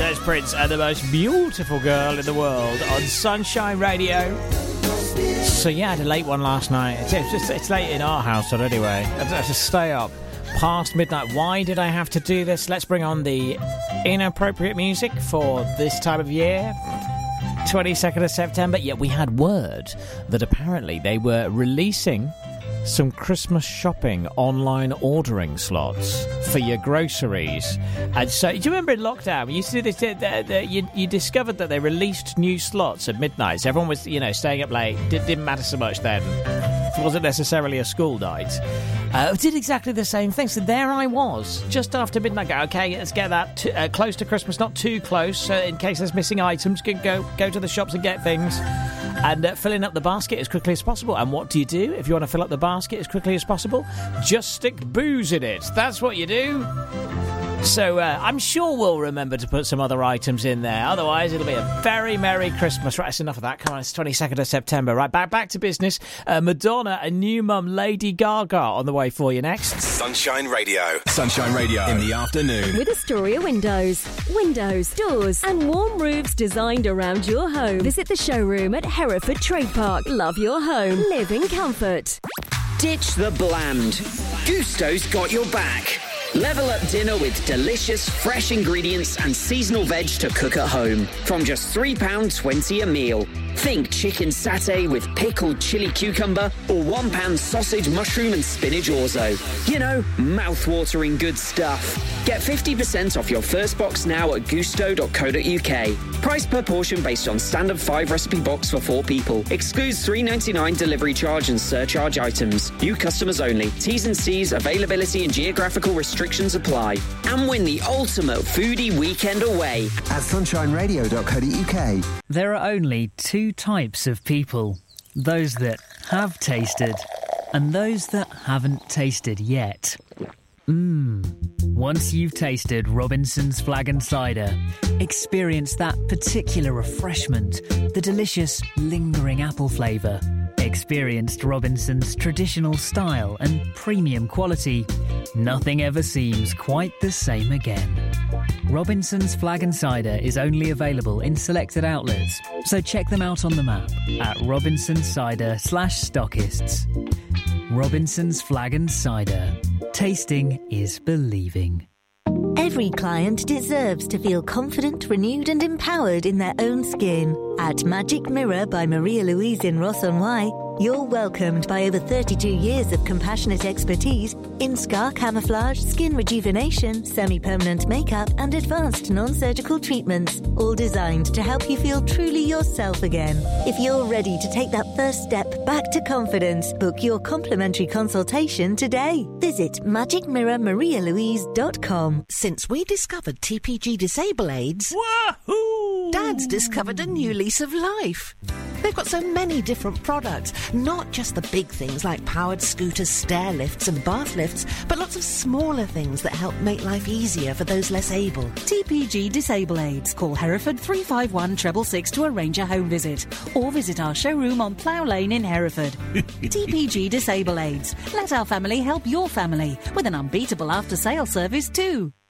There's Prince and the most beautiful girl in the world on Sunshine Radio. So yeah, I had a late one last night. It's late in our household anyway. I had to stay up past midnight. Why did I have to do this? Let's bring on the inappropriate music for this time of year. 22nd of September. Yeah, we had word that apparently they were releasing some Christmas shopping online ordering slots for your groceries. And so, do you remember in lockdown, we used to do this, you discovered that they released new slots at midnight. So everyone was, staying up late. Didn't matter so much then. It wasn't necessarily a school night. Did exactly the same thing. So there I was, just after midnight. Go, okay, let's get that close to Christmas, not too close, in case there's missing items. Go to the shops and get things. And filling up the basket as quickly as possible. And what do you do if you want to fill up the basket as quickly as possible? Just stick booze in it. That's what you do. So I'm sure we'll remember to put some other items in there. Otherwise, it'll be a very Merry Christmas. Right, that's enough of that. Come on, it's 22nd of September. Right, back to business. Madonna and new mum Lady Gaga on the way for you next. Sunshine Radio. Sunshine Radio in the afternoon. With Astoria Windows. Windows, doors and warm roofs designed around your home. Visit the showroom at Hereford Trade Park. Love your home. Live in comfort. Ditch the bland. Gusto's got your back. Level up dinner with delicious, fresh ingredients and seasonal veg to cook at home. From just £3.20 a meal. Think chicken satay with pickled chili cucumber or £1 sausage, mushroom and spinach orzo. You know, mouth-watering good stuff. Get 50% off your first box now at gusto.co.uk. Price per portion based on standard 5-recipe box for 4 people. Excludes $3.99 delivery charge and surcharge items. New customers only. T's and C's, availability and geographical restrictions apply. And win the ultimate foodie weekend away at sunshineradio.co.uk. There are only 2 types of people. Those that have tasted and those that haven't tasted yet. Once you've tasted Robinson's Flag and Cider, experience that particular refreshment, the delicious, lingering apple flavour. Experienced Robinson's traditional style and premium quality. Nothing ever seems quite the same again. Robinson's Flag and Cider is only available in selected outlets, so check them out on the map at robinsoncider/stockists. Robinson's Flag and Cider. Tasting is believing. Every client deserves to feel confident, renewed and empowered in their own skin. At Magic Mirror by Maria Louise in Ross-on-Wye, you're welcomed by over 32 years of compassionate expertise in scar camouflage, skin rejuvenation, semi-permanent makeup and advanced non-surgical treatments, all designed to help you feel truly yourself again. If you're ready to take that first step back to confidence, book your complimentary consultation today. Visit magicmirrormarialouise.com. Since we discovered TPG Disable Aids, Wahoo! Dad's discovered a new lease of life. They've got so many different products, not just the big things like powered scooters, stair lifts and bath lifts, but lots of smaller things that help make life easier for those less able. TPG Disable Aids. Call Hereford 351 666 to arrange a home visit, or visit our showroom on Plough Lane in Hereford. TPG Disable Aids. Let our family help your family with an unbeatable after-sale service too.